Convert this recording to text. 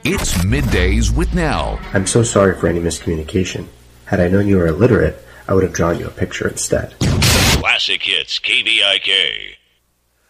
It's Middays with Nell. I'm so sorry for any miscommunication. Had I known you were illiterate, I would have drawn you a picture instead. Classic Hits, KVIK.